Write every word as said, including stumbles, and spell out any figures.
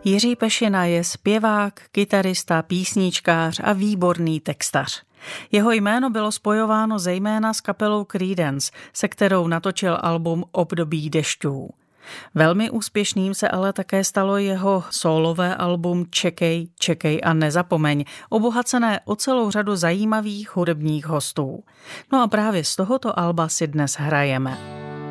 Jiří Pešina je zpěvák, kytarista, písničkář a výborný textař. Jeho jméno bylo spojováno zejména s kapelou Creedence, se kterou natočil album Období dešťů. Velmi úspěšným se ale také stalo jeho sólové album Čekej, čekej a nezapomeň, obohacené o celou řadu zajímavých hudebních hostů. No a právě z tohoto alba si dnes hrajeme.